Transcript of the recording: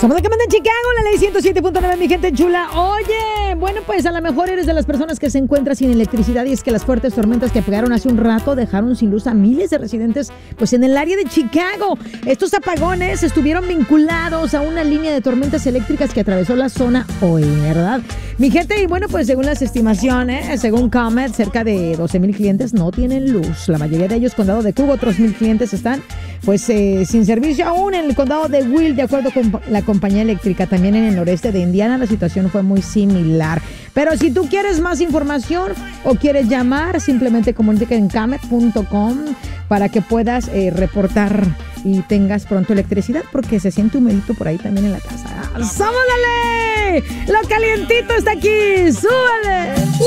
Somos de Camden, Chicago, la ley 107.9, mi gente chula. Oye, bueno, pues a lo mejor eres de las personas que se encuentran sin electricidad, y es que las fuertes tormentas que pegaron hace un rato dejaron sin luz a miles de residentes pues en el área de Chicago. Estos apagones estuvieron vinculados a una línea de tormentas eléctricas que atravesó la zona hoy, ¿verdad? Mi gente, y bueno, pues según las estimaciones, según Comet, cerca de 12,000 clientes no tienen luz. La mayoría de ellos, condado de Cook, otros 1,000 clientes están pues sin servicio aún en el condado de Will, de acuerdo con la compañía eléctrica. También en el noreste de Indiana la situación fue muy similar. Pero si tú quieres más información o quieres llamar, simplemente comunícate en camet.com para que puedas reportar y tengas pronto electricidad, porque se siente humedito por ahí también en la casa. ¡Súbale! Lo calientito está aquí. ¡Súbale!